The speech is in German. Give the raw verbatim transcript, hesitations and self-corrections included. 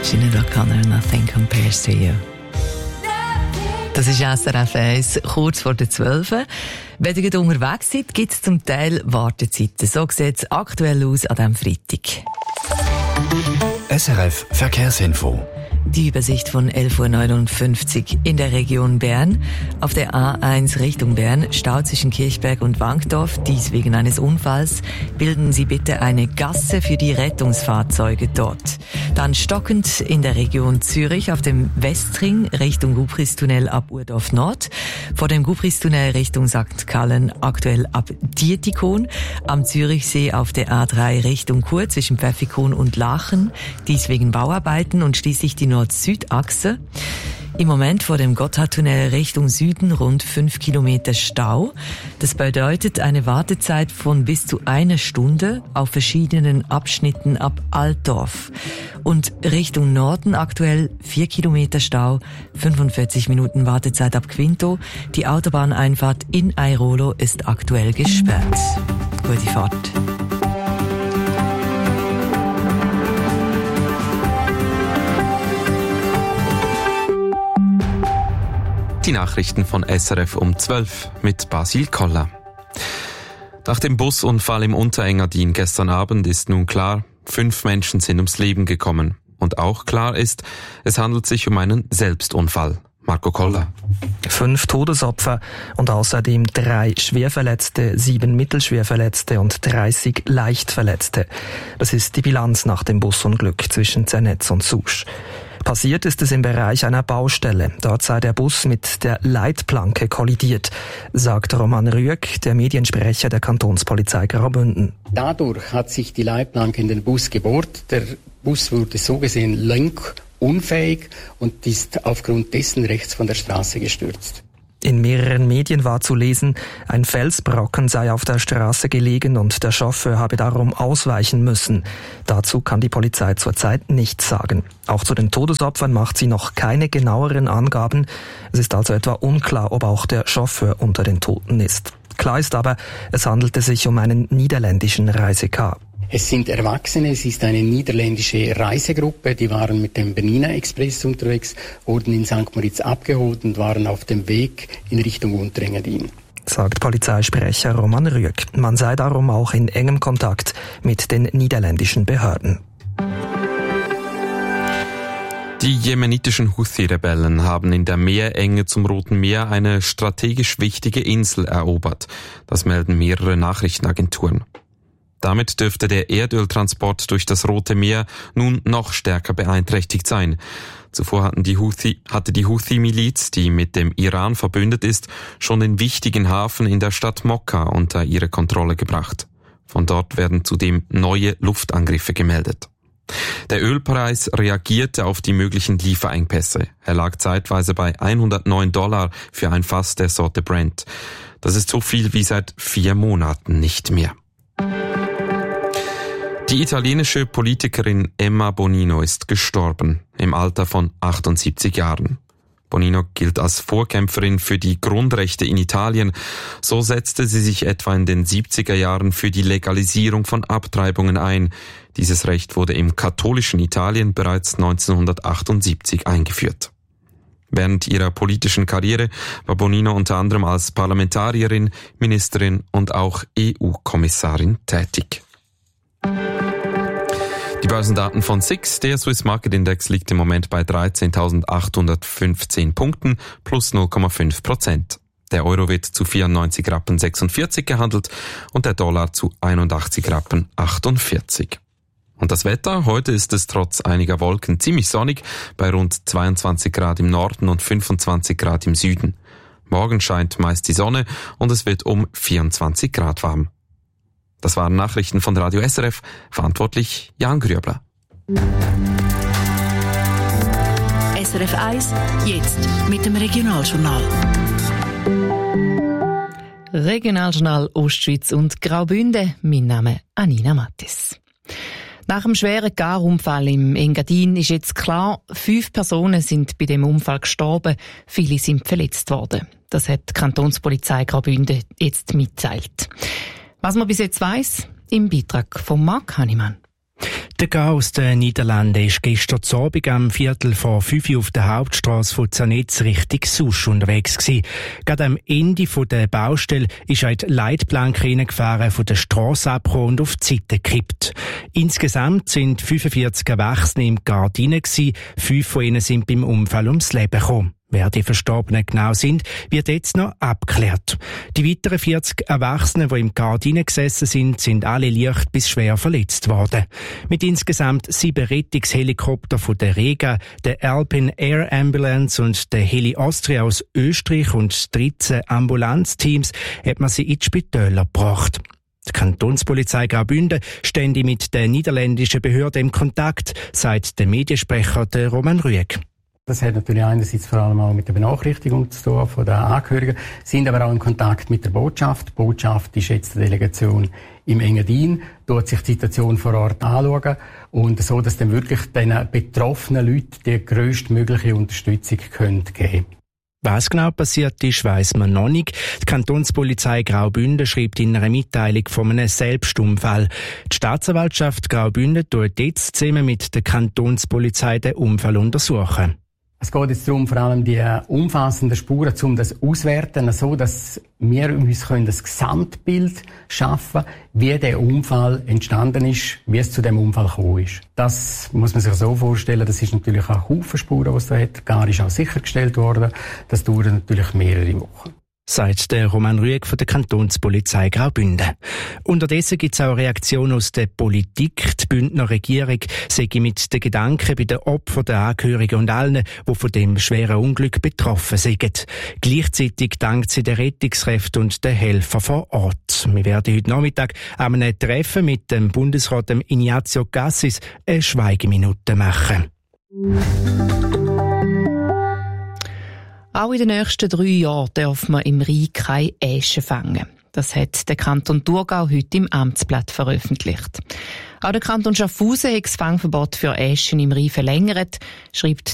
Sinead O'Connor, Nothing Compares to You. Das ist S R F eins, kurz vor der zwölf. Wenn ihr unterwegs seid, gibt es zum Teil Wartezeiten. So sieht es aktuell aus an diesem Freitag. S R F Verkehrsinfo. Die Übersicht von elf Uhr neunundfünfzig in der Region Bern. Auf der A eins Richtung Bern, Stau zwischen Kirchberg und Wankdorf, dies wegen eines Unfalls. Bilden Sie bitte eine Gasse für die Rettungsfahrzeuge dort. Dann stockend in der Region Zürich auf dem Westring Richtung Gubristunnel ab Urdorf Nord. Vor dem Gubristunnel Richtung Sankt Gallen aktuell ab Dietikon. Am Zürichsee auf der A drei Richtung Chur zwischen Pfäffikon und Lachen. Dies wegen Bauarbeiten und schließlich die Nord-Süd-Achse. Im Moment vor dem Gotthardtunnel Richtung Süden rund fünf Kilometer Stau. Das bedeutet eine Wartezeit von bis zu einer Stunde auf verschiedenen Abschnitten ab Altdorf. Und Richtung Norden aktuell vier Kilometer Stau, fünfundvierzig Minuten Wartezeit ab Quinto. Die Autobahneinfahrt in Airolo ist aktuell gesperrt. Gute Fahrt. Die Nachrichten von S R F um zwölf mit Basil Koller. Nach dem Busunfall im Unterengadin gestern Abend ist nun klar, fünf Menschen sind ums Leben gekommen. Und auch klar ist, es handelt sich um einen Selbstunfall. Marco Koller. Fünf Todesopfer und außerdem drei Schwerverletzte, sieben Mittelschwerverletzte und dreißig Leichtverletzte. Das ist die Bilanz nach dem Busunglück zwischen Zernetz und Susch. Passiert ist es im Bereich einer Baustelle. Dort sei der Bus mit der Leitplanke kollidiert, sagt Roman Rüegg, der Mediensprecher der Kantonspolizei Graubünden. Dadurch hat sich die Leitplanke in den Bus gebohrt. Der Bus wurde so gesehen lenkunfähig und ist aufgrund dessen rechts von der Straße gestürzt. In mehreren Medien war zu lesen, ein Felsbrocken sei auf der Straße gelegen und der Chauffeur habe darum ausweichen müssen. Dazu kann die Polizei zurzeit nichts sagen. Auch zu den Todesopfern macht sie noch keine genaueren Angaben. Es ist also etwa unklar, ob auch der Chauffeur unter den Toten ist. Klar ist aber, es handelte sich um einen niederländischen Reisecar. Es sind Erwachsene, es ist eine niederländische Reisegruppe, die waren mit dem Bernina Express unterwegs, wurden in Sankt Moritz abgeholt und waren auf dem Weg in Richtung Unterengadin. Sagt Polizeisprecher Roman Rüegg. Man sei darum auch in engem Kontakt mit den niederländischen Behörden. Die jemenitischen Houthi-Rebellen haben in der Meerenge zum Roten Meer eine strategisch wichtige Insel erobert. Das melden mehrere Nachrichtenagenturen. Damit dürfte der Erdöltransport durch das Rote Meer nun noch stärker beeinträchtigt sein. Zuvor hatten die Houthi, hatte die Houthi-Miliz, die mit dem Iran verbündet ist, schon den wichtigen Hafen in der Stadt Mokka unter ihre Kontrolle gebracht. Von dort werden zudem neue Luftangriffe gemeldet. Der Ölpreis reagierte auf die möglichen Lieferengpässe. Er lag zeitweise bei hundertneun Dollar für ein Fass der Sorte Brent. Das ist so viel wie seit vier Monaten nicht mehr. Die italienische Politikerin Emma Bonino ist gestorben, im Alter von achtundsiebzig Jahren. Bonino gilt als Vorkämpferin für die Grundrechte in Italien. So setzte sie sich etwa in den siebziger Jahren für die Legalisierung von Abtreibungen ein. Dieses Recht wurde im katholischen Italien bereits neunzehnhundertachtundsiebzig eingeführt. Während ihrer politischen Karriere war Bonino unter anderem als Parlamentarierin, Ministerin und auch E U-Kommissarin tätig. Die Börsendaten von S I X, der Swiss Market Index, liegt im Moment bei dreizehntausendachthundertfünfzehn Punkten plus null Komma fünf Prozent. Der Euro wird zu vierundneunzig Rappen sechsundvierzig gehandelt und der Dollar zu einundachtzig Rappen achtundvierzig. Und das Wetter? Heute ist es trotz einiger Wolken ziemlich sonnig, bei rund zweiundzwanzig Grad im Norden und fünfundzwanzig Grad im Süden. Morgen scheint meist die Sonne und es wird um vierundzwanzig Grad warm. Das waren Nachrichten von Radio S R F, verantwortlich Jan Grübler. S R F eins, jetzt mit dem Regionaljournal. Regionaljournal Ostschweiz und Graubünden. Mein Name Anina Mattis. Nach dem schweren Garunfall im Engadin ist jetzt klar, fünf Personen sind bei dem Unfall gestorben, viele sind verletzt worden. Das hat die Kantonspolizei Graubünden jetzt mitteilt. Was man bis jetzt weiss, im Beitrag von Marc Hannemann. Der Gau aus den Niederlanden ist gestern Abend am Viertel vor fünf Uhr auf der Hauptstrasse von Zanetz Richtung Susch unterwegs gewesen. Gerade am Ende der Baustelle ist er in die Leitplanke reingefahren, von der Strasse abgekommen und auf die Seite gekippt. Insgesamt sind fünfundvierzig Erwachsene im Gard hinein gewesen. Fünf von ihnen sind beim Unfall ums Leben gekommen. Wer die Verstorbenen genau sind, wird jetzt noch abgeklärt. Die weiteren vierzig Erwachsenen, die im Gard gesessen sind, sind alle leicht bis schwer verletzt worden. Mit insgesamt sieben Rettungshelikoptern von der Rega, der Alpine Air Ambulance und der Heli Austria aus Österreich und dreizehn Ambulanzteams hat man sie in die Spitäler gebracht. Die Kantonspolizei Graubünden stände mit der niederländischen Behörde im Kontakt, sagt der Mediensprecher der Roman Rüegg. Das hat natürlich einerseits vor allem auch mit der Benachrichtigung zu tun von den Angehörigen, sind aber auch in Kontakt mit der Botschaft. Die Botschaft ist jetzt eine Delegation im Engadin, dort sich die Situation vor Ort anschauen und so, dass dann wirklich den betroffenen Leuten die grösstmögliche Unterstützung geben können. Was genau passiert ist, weiss man noch nicht. Die Kantonspolizei Graubünden schreibt in einer Mitteilung von einem Selbstunfall. Die Staatsanwaltschaft Graubünden tut jetzt zusammen mit der Kantonspolizei den Unfall untersuchen. Es geht jetzt darum, vor allem die umfassenden Spuren, um das auswerten, so dass wir uns ein Gesamtbild schaffen können, wie der Unfall entstanden ist, wie es zu dem Unfall gekommen ist. Das muss man sich so vorstellen, das ist natürlich ein Haufen Spuren, die es da hat. Gar ist auch sichergestellt worden. Das dauert natürlich mehrere Wochen. Sagt der Roman Rüegg von der Kantonspolizei Graubünden. Unterdessen gibt es auch Reaktionen aus der Politik. Die Bündner Regierung sei mit den Gedanken bei den Opfern, den Angehörigen und allen, die von dem schweren Unglück betroffen sind. Gleichzeitig dankt sie den Rettungskräften und den Helfern vor Ort. Wir werden heute Nachmittag an einem Treffen mit dem Bundesrat Ignazio Cassis eine Schweigeminute machen. Auch in den nächsten drei Jahren darf man im Rhein keine Äschen fangen. Das hat der Kanton Thurgau heute im Amtsblatt veröffentlicht. Auch der Kanton Schaffhausen hat das Fangverbot für Äschen im Rhein verlängert, schreibt